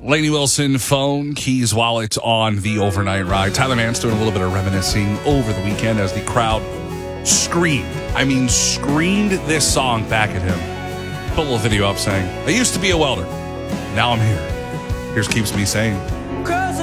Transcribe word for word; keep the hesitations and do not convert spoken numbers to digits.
Lainey Wilson, phone, keys, wallet on the overnight ride. Tyler Mann's doing a little bit of reminiscing over the weekend as the crowd screamed. I mean, screamed this song back at him. Put a little video up saying, I used to be a welder. Now I'm here. Here's Keeps Me Sane.